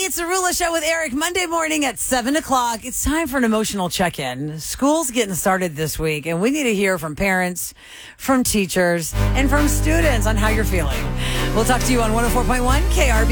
It's the Rula Show with Eric, Monday morning at 7 o'clock. It's time for an emotional check-in. School's getting started this week, and we need to hear from parents, from teachers, and from students on how you're feeling. We'll talk to you on 104.1 KRB.